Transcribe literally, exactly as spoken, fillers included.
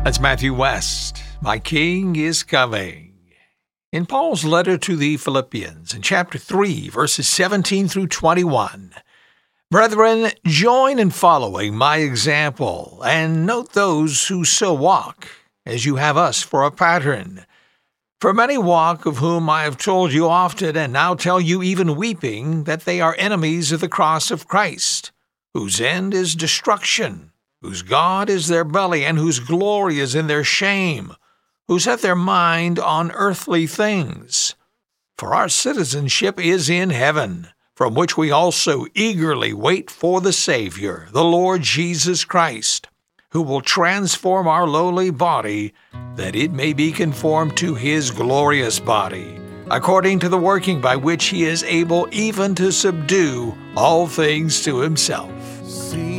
That's Matthew West. My King is coming. In Paul's letter to the Philippians, in chapter three, verses seventeen through twenty-one, "Brethren, join in following my example, and note those who so walk, as you have us for a pattern. For many walk, of whom I have told you often, and now tell you even weeping, that they are enemies of the cross of Christ, whose end is destruction, whose God is their belly, and whose glory is in their shame, who set their mind on earthly things. For our citizenship is in heaven, from which we also eagerly wait for the Savior, the Lord Jesus Christ, who will transform our lowly body, that it may be conformed to his glorious body, according to the working by which he is able even to subdue all things to himself." See